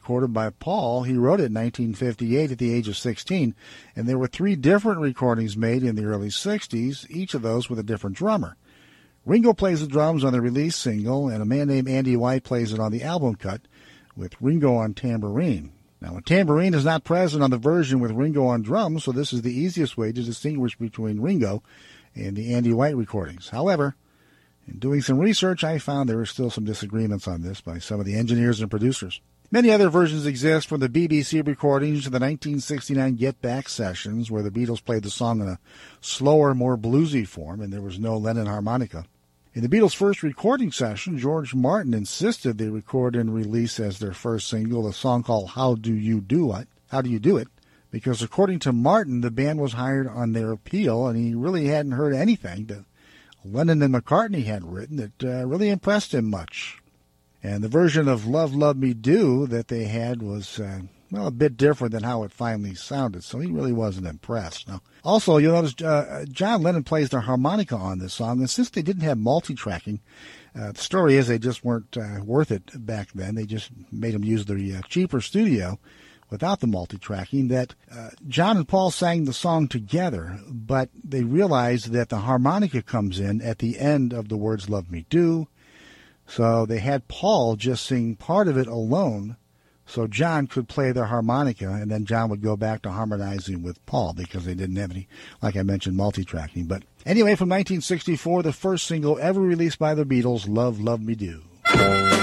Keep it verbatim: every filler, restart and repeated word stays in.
recorded by Paul. He wrote it in nineteen fifty-eight at the age of sixteen, and there were three different recordings made in the early sixties, each of those with a different drummer. Ringo plays the drums on the release single, and a man named Andy White plays it on the album cut, with Ringo on tambourine. Now, a tambourine is not present on the version with Ringo on drums, so this is the easiest way to distinguish between Ringo and the Andy White recordings. However, in doing some research, I found there were still some disagreements on this by some of the engineers and producers. Many other versions exist, from the B B C recordings to the nineteen sixty-nine Get Back sessions, where the Beatles played the song in a slower, more bluesy form, and there was no Lennon harmonica. In the Beatles' first recording session, George Martin insisted they record and release as their first single a song called How Do You Do It? How Do You Do It? Because according to Martin, the band was hired on their appeal, and he really hadn't heard anything that Lennon and McCartney had written that uh, really impressed him much. And the version of Love, Love Me Do that they had was, uh, well, a bit different than how it finally sounded, so he really wasn't impressed. Now, also, you'll notice uh, John Lennon plays the harmonica on this song, and since they didn't have multi-tracking, uh, the story is they just weren't uh, worth it back then. They just made them use the uh, cheaper studio without the multi-tracking, that uh, John and Paul sang the song together, but they realized that the harmonica comes in at the end of the words Love Me Do, so they had Paul just sing part of it alone, so John could play the harmonica, and then John would go back to harmonizing with Paul because they didn't have any, like I mentioned, multi-tracking. But anyway, from nineteen sixty-four, the first single ever released by the Beatles, Love, Love Me Do.